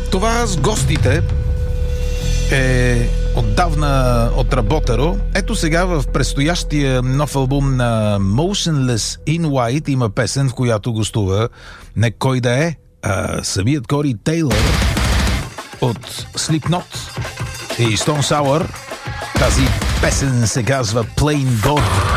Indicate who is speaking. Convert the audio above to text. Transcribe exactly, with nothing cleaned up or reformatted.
Speaker 1: Това с гостите е отдавна отработено. Ето сега в предстоящия нов албум на Motionless in White има песен, в която гостува не кой да е, а самият Кори Тейлър от Slipknot и Stone Sour. Тази песен се казва Plain God.